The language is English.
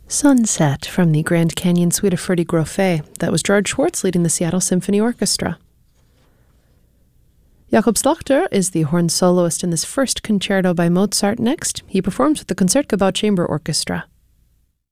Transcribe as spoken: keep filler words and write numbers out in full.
Sunset from the Grand Canyon Suite of Ferdy Grofé. That was George Schwartz leading the Seattle Symphony Orchestra. Jakob Slachter is the horn soloist in this first concerto by Mozart. Next, he performs with the Concertgebouw Chamber Orchestra.